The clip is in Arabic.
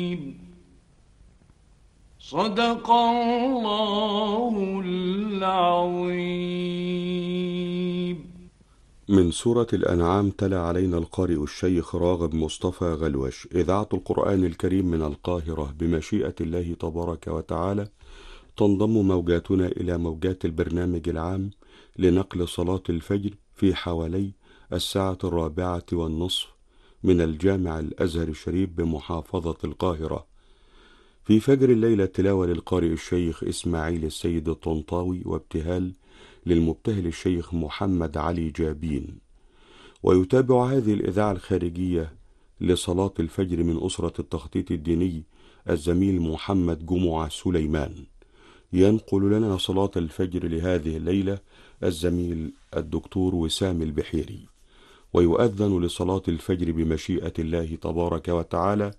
صدق الله العظيم. من سورة الأنعام تلا علينا القارئ الشيخ راغب مصطفى غلوش. إذاعة القرآن الكريم من القاهرة بمشيئة الله تبارك وتعالى تنضم موجاتنا إلى موجات البرنامج العام لنقل صلاة الفجر في حوالي الساعة 4:30 من الجامع الأزهر الشريف بمحافظة القاهرة. في فجر الليلة تلاوة للقارئ الشيخ إسماعيل السيد الطنطاوي وابتهال للمبتهل الشيخ محمد علي جابين. ويتابع هذه الإذاعة الخارجية لصلاة الفجر من أسرة التخطيط الديني الزميل محمد جمعة سليمان. ينقل لنا صلاة الفجر لهذه الليلة الزميل الدكتور وسام البحيري. ويؤذن لصلاة الفجر بمشيئة الله تبارك وتعالى